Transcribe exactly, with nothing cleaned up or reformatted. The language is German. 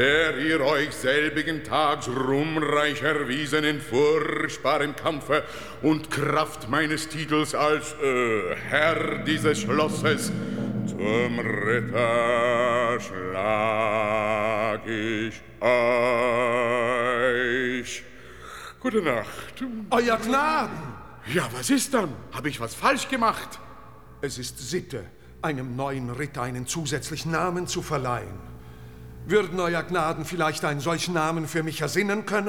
der ihr euch selbigen Tags ruhmreich erwiesen in furchtbarem Kampfe und Kraft meines Titels als äh, Herr dieses Schlosses zum Ritter schlag ich euch. Gute Nacht. Euer Gnaden! Ja, was ist dann? Habe ich was falsch gemacht? Es ist Sitte, einem neuen Ritter einen zusätzlichen Namen zu verleihen. Würden Euer Gnaden vielleicht einen solchen Namen für mich ersinnen können?